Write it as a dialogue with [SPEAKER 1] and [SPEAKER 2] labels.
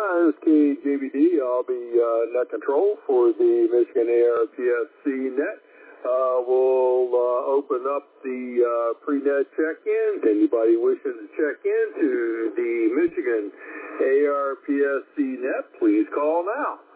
[SPEAKER 1] This is KJBD. I'll be net control for the Michigan ARPSC net. We'll open up the pre-net check-ins. Anybody wishing to check into the Michigan ARPSC net, please call now.